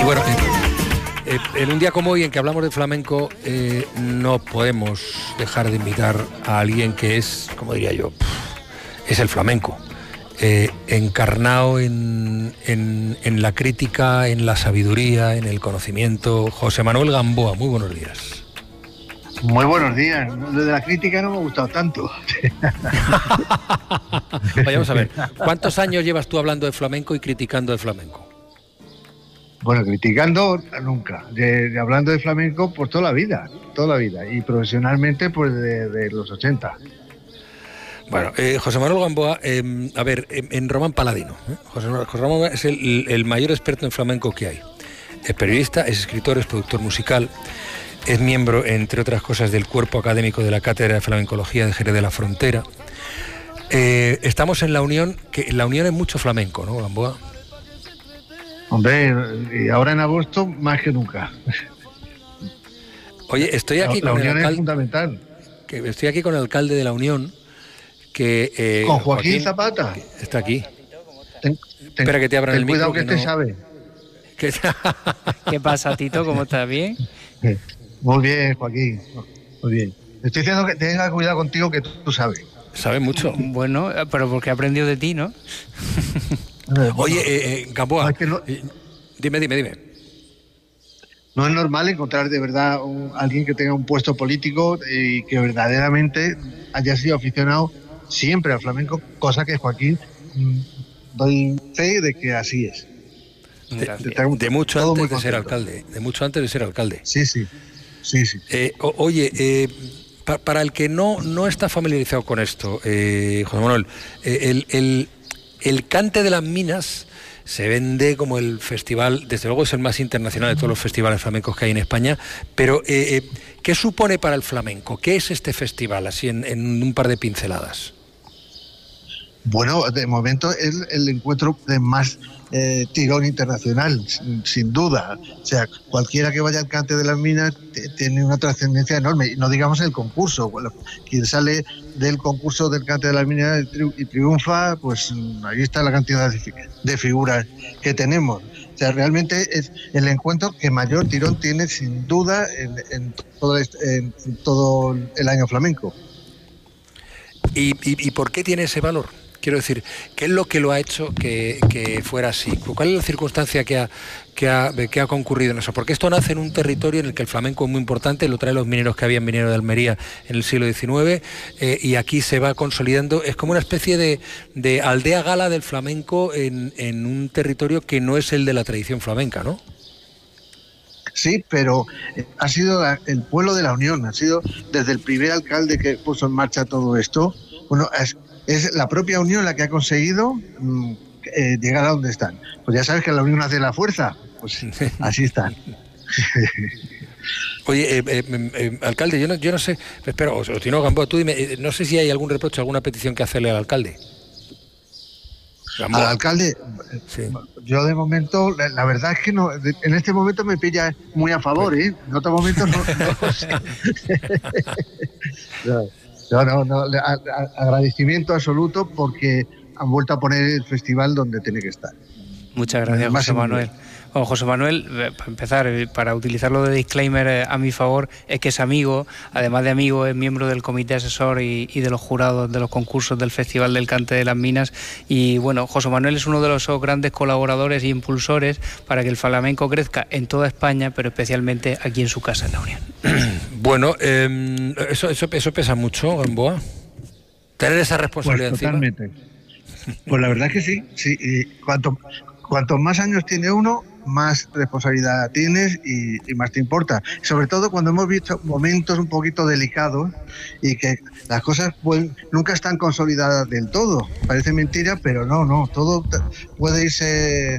Y bueno, en un día como hoy en que hablamos de flamenco, no podemos dejar de invitar a alguien que es, como diría yo, es el flamenco. Encarnado en la crítica, en la sabiduría, en el conocimiento. José Manuel Gamboa, muy buenos días. Muy buenos días. Lo de la crítica no me ha gustado tanto. Vamos a ver, ¿cuántos años llevas tú hablando de flamenco y criticando de flamenco? Bueno, criticando nunca. Hablando de flamenco por toda la vida. Y profesionalmente pues de los 80. Bueno, José Manuel Gamboa, a ver, en Román Paladino. José Ramón es el mayor experto en flamenco que hay. Es periodista, es escritor, es productor musical, es miembro, entre otras cosas, del cuerpo académico de la Cátedra de Flamencología de Jerez de la Frontera. Estamos en La Unión, que la Unión es mucho flamenco, ¿no, Gamboa? Hombre, y ahora en agosto más que nunca. Oye, estoy aquí la con Unión el alcalde, es fundamental. estoy aquí con el alcalde de La Unión, que con Joaquín Zapata. Que está aquí. Espera que te abran el micro. Cuidado que no... sabe. ¿Qué pasa, Tito? ¿Cómo estás? ¿Bien? Muy bien, Joaquín. Muy bien. Estoy diciendo que tenga cuidado contigo, que tú sabes. Sabes mucho. Bueno, pero porque he aprendido de ti, ¿no? Oye, Gamboa, dime. No es normal encontrar de verdad alguien que tenga un puesto político y que verdaderamente haya sido aficionado siempre al flamenco, cosa que Joaquín doy fe de que así es. De mucho antes de ser alcalde. Sí. Oye, para el que no está familiarizado con esto, José Manuel, el Cante de las Minas se vende como el festival, desde luego es el más internacional de todos los festivales flamencos que hay en España, pero ¿qué supone para el flamenco? ¿Qué es este festival, así en un par de pinceladas? Bueno, de momento es el encuentro de más tirón internacional, sin duda. O sea, cualquiera que vaya al Cante de las Minas tiene una trascendencia enorme. Y no digamos el concurso. Quien sale del concurso del Cante de las Minas y triunfa, pues ahí está la cantidad de figuras que tenemos. O sea, realmente es el encuentro que mayor tirón tiene, sin duda, en todo el año flamenco. ¿Y por qué tiene ese valor? Quiero decir, ¿qué es lo que lo ha hecho que fuera así? ¿Cuál es la circunstancia que ha concurrido en eso? Porque esto nace en un territorio en el que el flamenco es muy importante, lo traen los mineros que habían minero de Almería en el siglo XIX, y aquí se va consolidando. Es como una especie de aldea gala del flamenco en un territorio que no es el de la tradición flamenca, ¿no? Sí, pero ha sido el pueblo de La Unión, ha sido desde el primer alcalde que puso en marcha todo esto. Bueno, es la propia Unión la que ha conseguido llegar a donde están. Pues ya sabes que la Unión hace la fuerza, pues así están. Oye, alcalde, yo no sé, espera, o si no, Gamboa, tú dime, no sé si hay algún reproche, alguna petición que hacerle al alcalde. Gamboa. Al alcalde, sí. Yo de momento, la verdad es que no, en este momento me pilla muy a favor, ¿eh? En otros momentos no sé. No, agradecimiento absoluto porque han vuelto a poner el festival donde tiene que estar. Muchas gracias, José Manuel. Bueno, José Manuel, para empezar, para utilizarlo de disclaimer a mi favor, es que es amigo, además de amigo, es miembro del comité asesor y de los jurados de los concursos del Festival del Cante de las Minas. Y bueno, José Manuel es uno de los grandes colaboradores e impulsores para que el flamenco crezca en toda España, pero especialmente aquí en su casa, en La Unión. Bueno, eso pesa mucho, Gamboa. Tener esa responsabilidad pues totalmente. Encima. Pues la verdad es que sí. Y cuanto más años tiene uno, más responsabilidad tienes y más te importa. Sobre todo cuando hemos visto momentos un poquito delicados y que las cosas pues nunca están consolidadas del todo. Parece mentira, pero no. Todo puede irse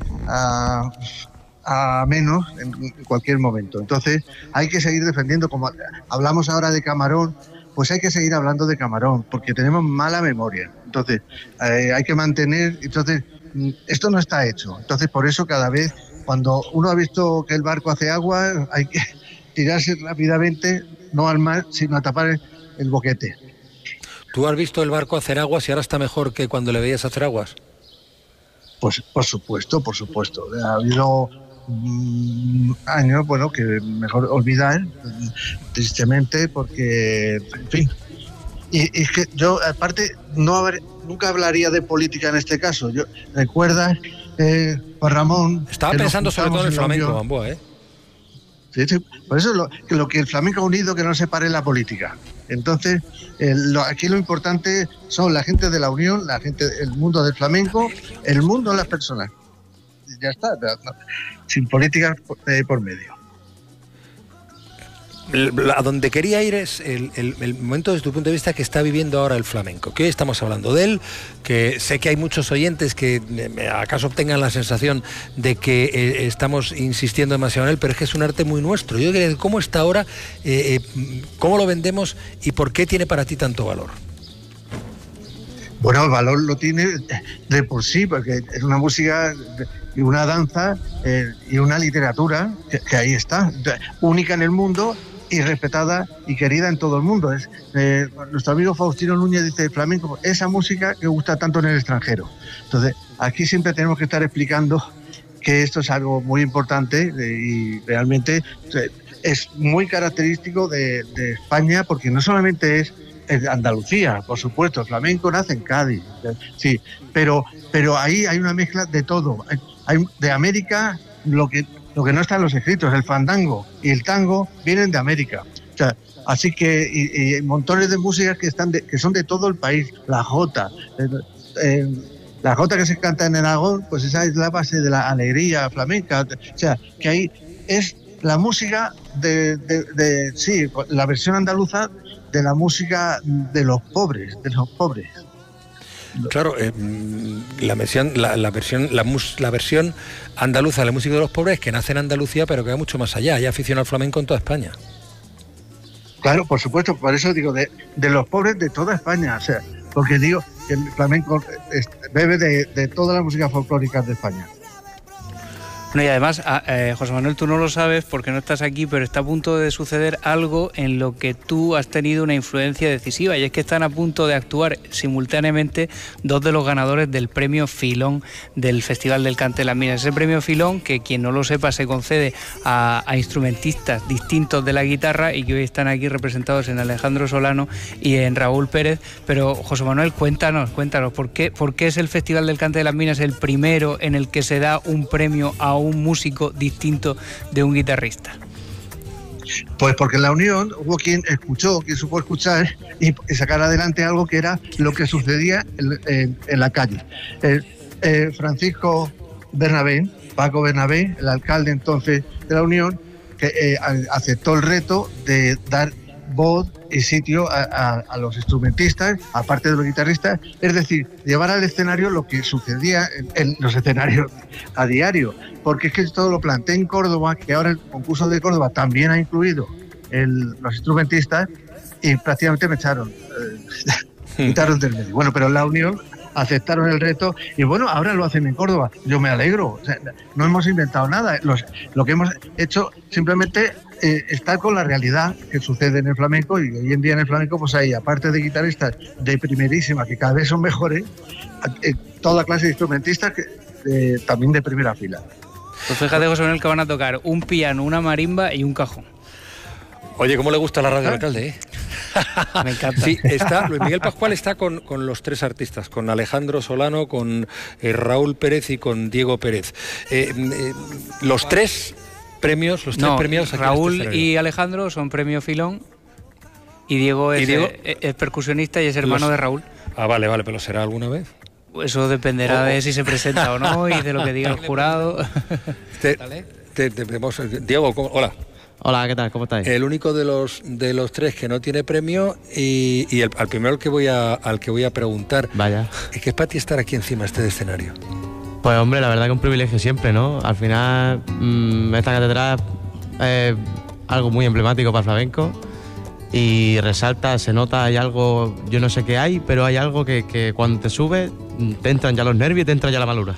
a menos en cualquier momento. Entonces hay que seguir defendiendo, como hablamos ahora de Camarón, pues hay que seguir hablando de Camarón, porque tenemos mala memoria. Entonces hay que mantener, esto no está hecho. Entonces por eso cada vez, cuando uno ha visto que el barco hace agua, hay que tirarse rápidamente, no al mar, sino a tapar el boquete. ¿Tú has visto el barco hacer aguas y ahora está mejor que cuando le veías hacer aguas? Pues por supuesto. Ha habido años, bueno, que mejor olvidar, tristemente, porque, en fin. Y es que yo, aparte, nunca hablaría de política en este caso. ¿Recuerdas, Juan Ramón? Estaba pensando sobre todo en el flamenco, Gamboa, ¿eh? Sí, por eso lo que el flamenco ha unido, que no separe la política. Entonces, aquí lo importante son la gente de la unión, el mundo del flamenco, el mundo de las personas. Ya está, sin política por medio. A donde quería ir es el momento desde tu punto de vista que está viviendo ahora el flamenco, que hoy estamos hablando de él, que sé que hay muchos oyentes que acaso obtengan la sensación de que estamos insistiendo demasiado en él, pero es que es un arte muy nuestro. Yo quería decir, ¿cómo está ahora? ¿Cómo lo vendemos y por qué tiene para ti tanto valor? Bueno, el valor lo tiene de por sí, porque es una música y una danza y una literatura que ahí está, única en el mundo y respetada y querida en todo el mundo. Nuestro amigo Faustino Núñez dice: flamenco, esa música que gusta tanto en el extranjero. Entonces, aquí siempre tenemos que estar explicando que esto es algo muy importante y realmente es muy característico de España, porque no solamente es Andalucía, por supuesto, el flamenco nace en Cádiz, sí, pero ahí hay una mezcla de todo. Hay de América lo que no está en los escritos, el fandango y el tango vienen de América. O sea, así que y montones de músicas que son de todo el país. La jota, la jota que se canta en Aragón, pues esa es la base de la alegría flamenca. O sea, que ahí es la música sí, la versión andaluza de la música de los pobres, Claro, la versión andaluza de la música de los pobres, que nace en Andalucía, pero que va mucho más allá. Hay afición al flamenco en toda España. Claro, por supuesto, por eso digo de los pobres de toda España, o sea, porque digo que el flamenco bebe de todas las músicas folclóricas de España. Bueno, y además, José Manuel, tú no lo sabes porque no estás aquí, pero está a punto de suceder algo en lo que tú has tenido una influencia decisiva, y es que están a punto de actuar simultáneamente dos de los ganadores del premio Filón del Festival del Cante de las Minas. Ese premio Filón, que quien no lo sepa, se concede a instrumentistas distintos de la guitarra y que hoy están aquí representados en Alejandro Solano y en Raúl Pérez. Pero, José Manuel, cuéntanos, ¿por qué es el Festival del Cante de las Minas el primero en el que se da un premio a un músico distinto de un guitarrista? Pues porque en la Unión hubo quien supo escuchar y sacar adelante algo que era lo que sucedía en la calle. Francisco Bernabé, Paco Bernabé, el alcalde entonces de la Unión, que aceptó el reto de dar voz y sitio a los instrumentistas, aparte de los guitarristas, es decir, llevar al escenario lo que sucedía en los escenarios a diario, porque es que todo lo planteé en Córdoba, que ahora el concurso de Córdoba también ha incluido los instrumentistas, y prácticamente me echaron, quitaron del medio. Bueno, pero la Unión aceptaron el reto y bueno, ahora lo hacen en Córdoba. Yo me alegro, o sea, no hemos inventado nada. Lo que hemos hecho simplemente estar con la realidad que sucede en el flamenco, y hoy en día en el flamenco pues hay, aparte de guitarristas de primerísima, que cada vez son mejores, toda clase de instrumentistas también de primera fila. Pues fíjate, José Manuel, que van a tocar un piano, una marimba y un cajón. Oye, ¿cómo le gusta la radio al alcalde, eh? Me encanta. Sí, Luis Miguel Pascual está con los tres artistas, con Alejandro Solano, con Raúl Pérez y con Diego Pérez. Los tres premios aquí Raúl y Alejandro son premio Filón, y Diego es percusionista y es hermano de Raúl. Ah, vale, pero ¿será alguna vez? Eso dependerá de si se presenta o no y de lo que diga el jurado. Diego, hola. Hola, ¿qué tal? ¿Cómo estáis? El único de los tres que no tiene premio y al primero al que voy a preguntar. Vaya. ¿Qué es para ti estar aquí encima de este escenario? Pues hombre, la verdad que un privilegio siempre, ¿no? Al final, esta catedral es algo muy emblemático para el flamenco y resalta, se nota, hay algo, yo no sé qué hay, pero hay algo que cuando te subes te entran ya los nervios y te entra ya la malura.